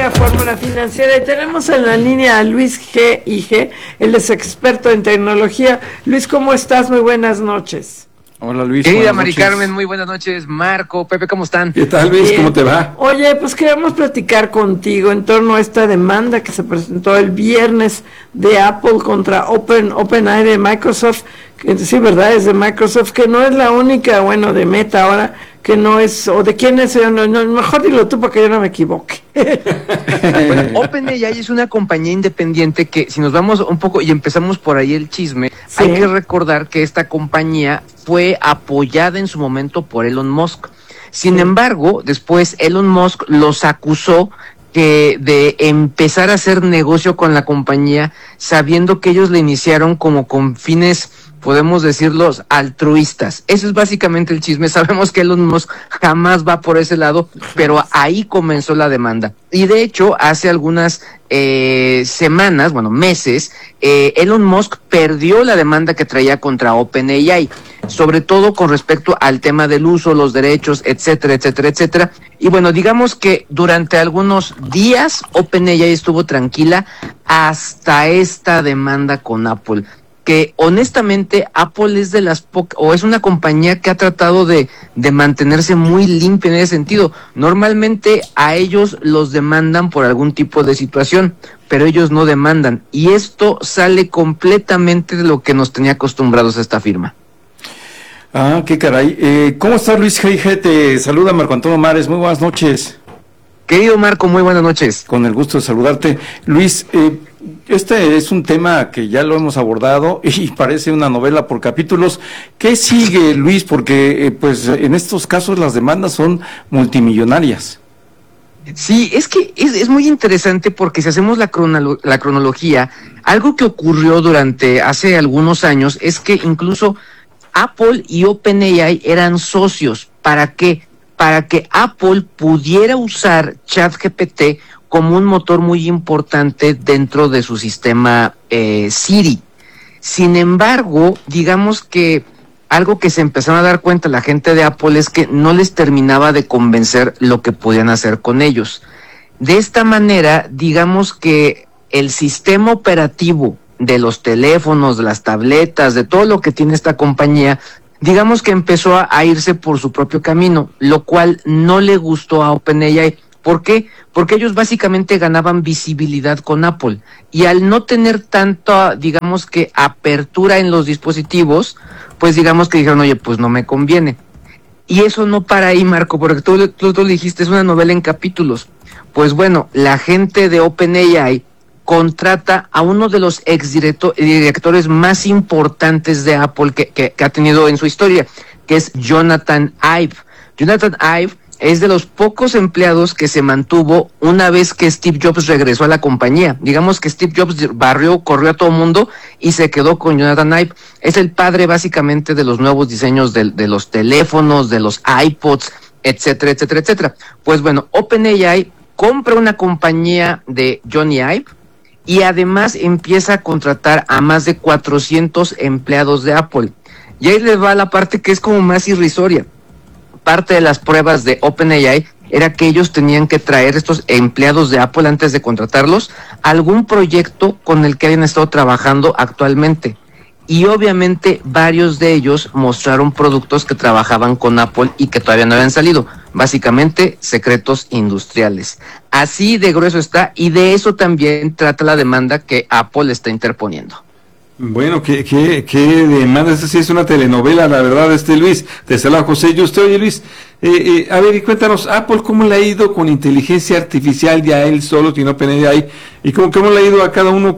día, Fórmula Financiera, y tenemos en la línea a Luis G. Él es experto en tecnología. Luis, ¿cómo estás? Muy buenas noches. Hola Luis. Querida Mari Carmen, muy buenas noches. Marco, Pepe, ¿cómo están? ¿Qué tal, Luis? ¿Cómo te va? Oye, pues queríamos platicar contigo en torno a esta demanda que se presentó el viernes de Apple contra OpenAI de Microsoft, que sí, ¿verdad? Es de Microsoft, que no es la única, bueno, de Meta ahora, que no es, o de quién es, no, mejor dilo tú para que yo no me equivoque. Bueno, OpenAI es una compañía independiente que, si nos vamos un poco y empezamos por ahí el chisme, sí, hay que recordar que esta compañía fue apoyada en su momento por Elon Musk. Sin embargo, después Elon Musk los acusó de empezar a hacer negocio con la compañía, sabiendo que ellos la iniciaron como con fines, podemos decirlos, altruistas. Ese es básicamente el chisme. Sabemos que Elon Musk jamás va por ese lado, pero ahí comenzó la demanda. Y de hecho, hace algunas semanas, bueno, meses, Elon Musk perdió la demanda que traía contra OpenAI, sobre todo con respecto al tema del uso, los derechos, etcétera, etcétera, etcétera. Y bueno, digamos que durante algunos días OpenAI estuvo tranquila hasta esta demanda con Apple, que honestamente Apple es de las es una compañía que ha tratado de mantenerse muy limpia en ese sentido. Normalmente a ellos los demandan por algún tipo de situación, pero ellos no demandan, y esto sale completamente de lo que nos tenía acostumbrados a esta firma. Ah, qué caray. ¿Cómo estás, Luis G.I.G.? Te saluda Marco Antonio Mares. Muy buenas noches. Querido Marco, muy buenas noches. Con el gusto de saludarte. Luis, este es un tema que ya lo hemos abordado y parece una novela por capítulos. ¿Qué sigue, Luis? Porque pues en estos casos las demandas son multimillonarias. Sí, es que es muy interesante porque si hacemos la cronología, algo que ocurrió hace algunos años es que incluso Apple y OpenAI eran socios. ¿Para qué? Para que Apple pudiera usar ChatGPT como un motor muy importante dentro de su sistema Siri. Sin embargo, digamos que algo que se empezaron a dar cuenta la gente de Apple es que no les terminaba de convencer lo que podían hacer con ellos. De esta manera, digamos que el sistema operativo de los teléfonos, de las tabletas, de todo lo que tiene esta compañía, digamos que empezó a irse por su propio camino, lo cual no le gustó a OpenAI. ¿Por qué? Porque ellos básicamente ganaban visibilidad con Apple, y al no tener tanta, digamos que, apertura en los dispositivos, pues digamos que dijeron, oye, pues no me conviene. Y eso no para ahí, Marco, porque tú dijiste, es una novela en capítulos. Pues bueno, la gente de OpenAI contrata a uno de los exdirectores más importantes de Apple que ha tenido en su historia, que es Jonathan Ive. Jonathan Ive es de los pocos empleados que se mantuvo una vez que Steve Jobs regresó a la compañía. Digamos que Steve Jobs corrió a todo el mundo y se quedó con Jonathan Ive. Es el padre básicamente de los nuevos diseños de los teléfonos, de los iPods, etcétera, etcétera, etcétera. Pues bueno, OpenAI compra una compañía de Johnny Ive y además empieza a contratar a más de 400 empleados de Apple. Y ahí les va la parte que es como más irrisoria. Parte de las pruebas de OpenAI era que ellos tenían que traer estos empleados de Apple, antes de contratarlos, a algún proyecto con el que hayan estado trabajando actualmente. Y obviamente varios de ellos mostraron productos que trabajaban con Apple y que todavía no habían salido. Básicamente secretos industriales. Así de grueso está, y de eso también trata la demanda que Apple está interponiendo. Bueno, qué demanda. Esta sí es una telenovela, la verdad, Luis. Te saluda José Yuste. Oye, Luis, a ver, cuéntanos, Apple, ¿cómo le ha ido con inteligencia artificial ya él solo, sin OpenAI? ¿Y cómo le ha ido a cada uno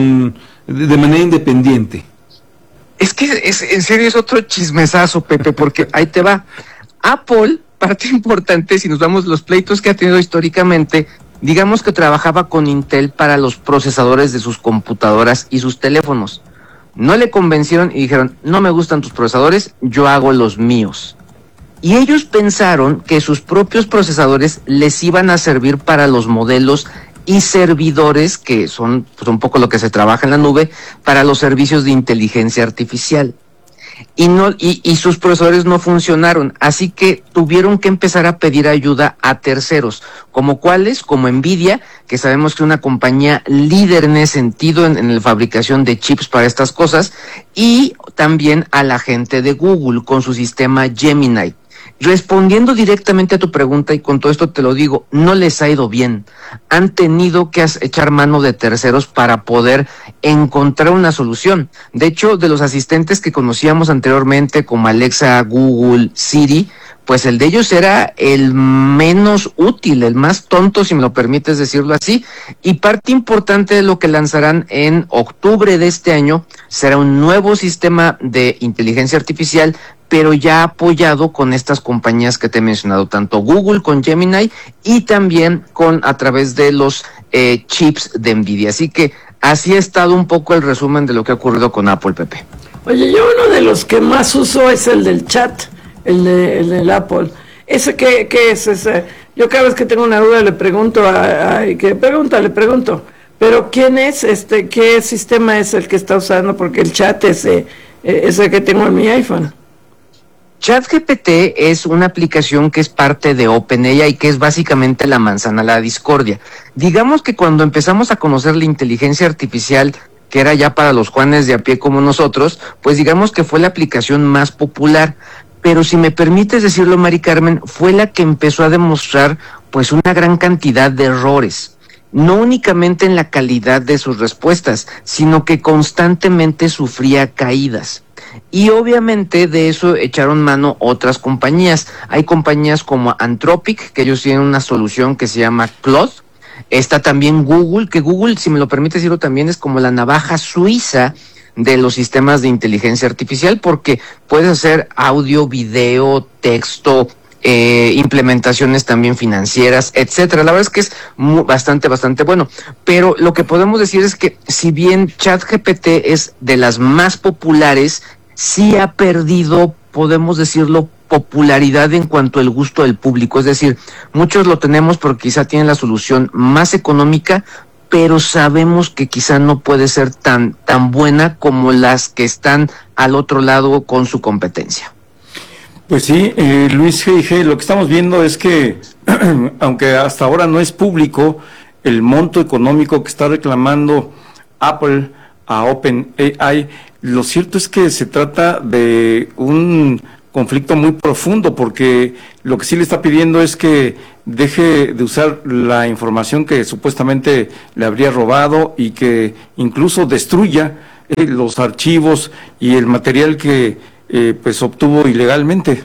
de manera independiente? Es que en serio es otro chismesazo, Pepe, porque ahí te va. Apple, parte importante, si nos vamos los pleitos que ha tenido históricamente, digamos que trabajaba con Intel para los procesadores de sus computadoras y sus teléfonos. No le convencieron y dijeron, no me gustan tus procesadores, yo hago los míos. Y ellos pensaron que sus propios procesadores les iban a servir para los modelos y servidores, que son pues un poco lo que se trabaja en la nube, para los servicios de inteligencia artificial. y sus procesadores no funcionaron, así que tuvieron que empezar a pedir ayuda a terceros, como cuáles, como Nvidia, que sabemos que es una compañía líder en ese sentido, en la fabricación de chips para estas cosas, y también a la gente de Google con su sistema Gemini. Respondiendo directamente a tu pregunta, y con todo esto te lo digo, no les ha ido bien. Han tenido que echar mano de terceros para poder encontrar una solución. De hecho, de los asistentes que conocíamos anteriormente, como Alexa, Google, Siri, pues el de ellos era el menos útil, el más tonto, si me lo permites decirlo así, y parte importante de lo que lanzarán en octubre de este año será un nuevo sistema de inteligencia artificial, pero ya apoyado con estas compañías que te he mencionado, tanto Google con Gemini y también a través de los chips de Nvidia. Así que así ha estado un poco el resumen de lo que ha ocurrido con Apple, Pepe. Oye, yo uno de los que más uso es el del chat, el del Apple. ¿Ese qué es ese? Yo cada vez que tengo una duda le pregunto le pregunto, pero ¿quién es qué sistema es el que está usando? Porque el chat es el que tengo en mi iPhone. ChatGPT es una aplicación que es parte de OpenAI, que es básicamente la manzana de la discordia. Digamos que cuando empezamos a conocer la inteligencia artificial, que era ya para los Juanes de a pie como nosotros, pues digamos que fue la aplicación más popular. Pero si me permites decirlo, Mari Carmen, fue la que empezó a demostrar pues una gran cantidad de errores. No únicamente en la calidad de sus respuestas, sino que constantemente sufría caídas. Y obviamente de eso echaron mano otras compañías. Hay compañías como Anthropic, que ellos tienen una solución que se llama Claude. Está también Google, que Google, si me lo permite decirlo, también es como la navaja suiza de los sistemas de inteligencia artificial, porque puedes hacer audio, video, texto, implementaciones también financieras, etcétera. La verdad es que es bastante bueno, pero lo que podemos decir es que si bien ChatGPT es de las más populares, sí ha perdido, podemos decirlo, popularidad en cuanto al gusto del público. Es decir, muchos lo tenemos porque quizá tienen la solución más económica, pero sabemos que quizá no puede ser tan buena como las que están al otro lado con su competencia. Pues sí, Luis G., lo que estamos viendo es que, aunque hasta ahora no es público, el monto económico que está reclamando Apple a OpenAI, lo cierto es que se trata de un conflicto muy profundo, porque lo que sí le está pidiendo es que deje de usar la información que supuestamente le habría robado y que incluso destruya los archivos y el material que pues obtuvo ilegalmente.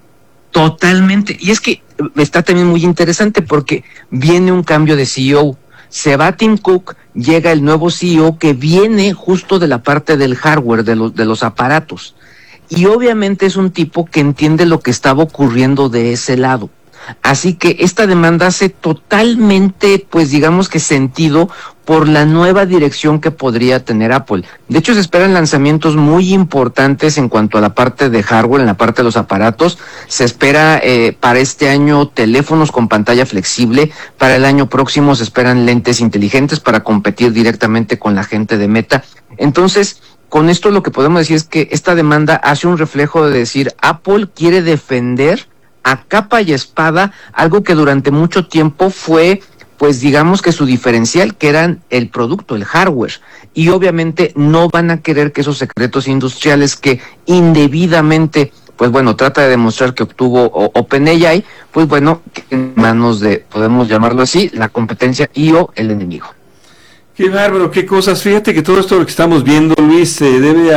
Totalmente. Y es que está también muy interesante porque viene un cambio de CEO. Se va Tim Cook, llega el nuevo CEO que viene justo de la parte del hardware, de los aparatos. Y obviamente es un tipo que entiende lo que estaba ocurriendo de ese lado. Así que esta demanda hace totalmente, pues digamos que sentido por la nueva dirección que podría tener Apple. De hecho, se esperan lanzamientos muy importantes en cuanto a la parte de hardware, en la parte de los aparatos. Se espera para este año teléfonos con pantalla flexible. Para el año próximo se esperan lentes inteligentes para competir directamente con la gente de Meta. Entonces, con esto lo que podemos decir es que esta demanda hace un reflejo de decir, Apple quiere defender a capa y espada algo que durante mucho tiempo fue, pues digamos que su diferencial, que eran el producto, el hardware, y obviamente no van a querer que esos secretos industriales que indebidamente, pues bueno, trata de demostrar que obtuvo OpenAI, pues bueno, en manos de, podemos llamarlo así, la competencia y o el enemigo. Qué bárbaro, qué cosas. Fíjate que todo esto lo que estamos viendo, Luis, se debe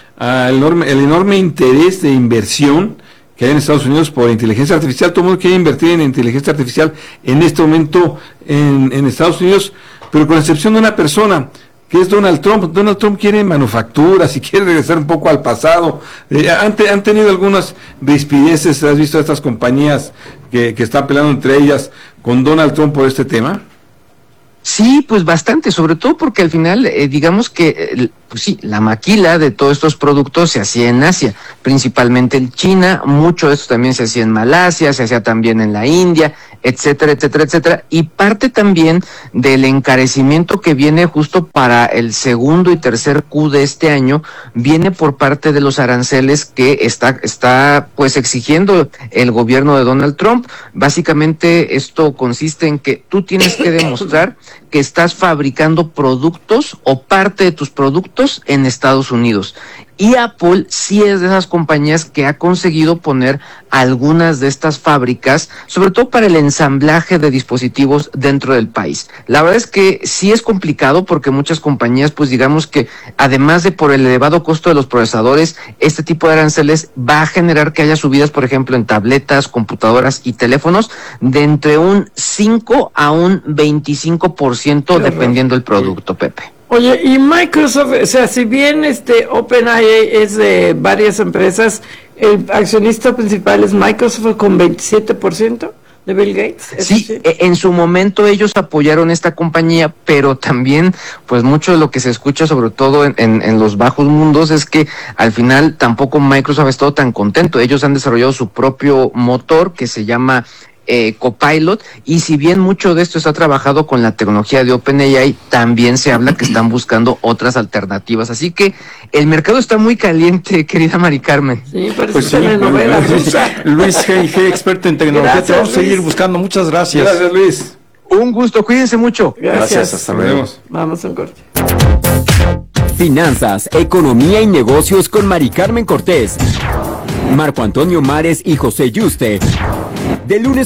el enorme interés de inversión que hay en Estados Unidos por inteligencia artificial. Todo el mundo quiere invertir en inteligencia artificial en este momento en Estados Unidos, pero con la excepción de una persona, que es Donald Trump. Donald Trump quiere manufacturas y quiere regresar un poco al pasado. Han tenido algunas rispideces, ¿has visto estas compañías que están peleando entre ellas con Donald Trump por este tema? Sí, pues bastante, sobre todo porque al final, digamos que, pues sí, la maquila de todos estos productos se hacía en Asia, principalmente en China, mucho de esto también se hacía en Malasia, se hacía también en la India, etcétera, etcétera, etcétera, y parte también del encarecimiento que viene justo para el segundo y tercer Q de este año, viene por parte de los aranceles que está pues exigiendo el gobierno de Donald Trump. Básicamente esto consiste en que tú tienes que demostrar que estás fabricando productos o parte de tus productos en Estados Unidos. Y Apple sí es de esas compañías que ha conseguido poner algunas de estas fábricas, sobre todo para el ensamblaje de dispositivos dentro del país. La verdad es que sí es complicado porque muchas compañías, pues digamos que además de por el elevado costo de los procesadores, este tipo de aranceles va a generar que haya subidas, por ejemplo, en tabletas, computadoras y teléfonos de entre un 5 a un 25% dependiendo del producto, Pepe. Oye, y Microsoft, o sea, si bien OpenAI es de varias empresas, el accionista principal es Microsoft con 27% de Bill Gates. Sí, en su momento ellos apoyaron esta compañía, pero también, pues mucho de lo que se escucha, sobre todo en los bajos mundos, es que al final tampoco Microsoft ha estado tan contento. Ellos han desarrollado su propio motor que se llama Copilot, y si bien mucho de esto está trabajado con la tecnología de OpenAI, también se habla que están buscando otras alternativas. Así que el mercado está muy caliente, querida Mari Carmen. Sí, parece Pues sí, telenovela rusa. Luis G.I.G., experto en tecnología, Gracias, te vamos a seguir Luis. buscando. Muchas gracias. Gracias, Luis. Un gusto, cuídense mucho. Gracias. Hasta luego. Vamos a un corte. Finanzas, economía y negocios con Mari Carmen Cortés, Marco Antonio Mares y José Yuste. De lunes